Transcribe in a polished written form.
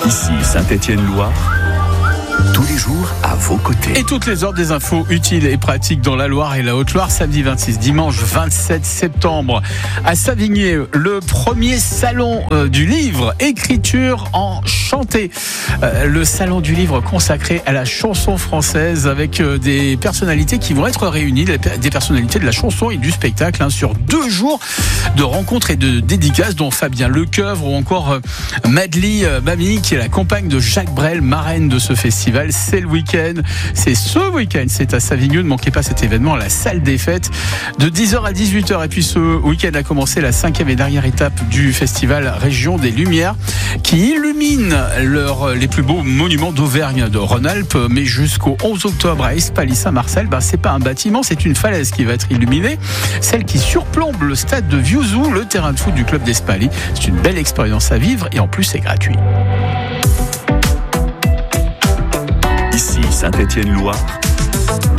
Ici Saint-Étienne-Loire, tous les jours à vos côtés. Et toutes les heures des infos utiles et pratiques dans la Loire et la Haute-Loire. Samedi 26, dimanche 27 septembre à Savigné, le premier salon du livre, écriture en chanté. Le salon du livre consacré à la chanson française avec des personnalités qui vont être réunies, des personnalités de la chanson et du spectacle, sur 2 jours de rencontres et de dédicaces, dont Fabien Lecoeuvre ou encore Madly Bami, qui est la compagne de Jacques Brel, marraine de ce festival. C'est le week-end, c'est ce week-end, c'est à Savigny. Ne manquez pas cet événement à la salle des fêtes de 10h à 18h. Et puis ce week-end a commencé la 5e et dernière étape du festival Région des Lumières, qui illumine les plus beaux monuments d'Auvergne, de Rhône-Alpes. Mais jusqu'au 11 octobre à Espaly-Saint-Marcel, c'est pas un bâtiment, c'est une falaise qui va être illuminée, celle qui surplombe le stade de Vieuzou, le terrain de foot du club d'Espaly. C'est une belle expérience à vivre et en plus c'est gratuit. Ici Saint-Étienne-Loire,